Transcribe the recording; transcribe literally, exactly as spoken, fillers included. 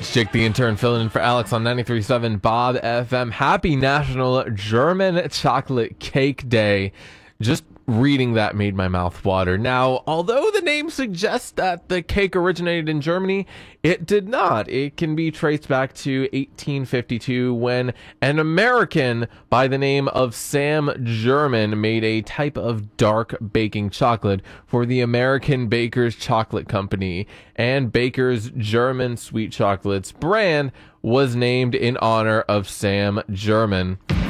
Jake the intern filling in for Alex on ninety-three point seven Bob F M. Happy National German Chocolate Cake Day. Just reading that made my mouth water. Now, although the name suggests that the cake originated in Germany, it did not. It can be traced back to eighteen fifty-two when an American by the name of Sam German made a type of dark baking chocolate for the American Baker's Chocolate Company, and Baker's German Sweet Chocolates brand was named in honor of Sam German.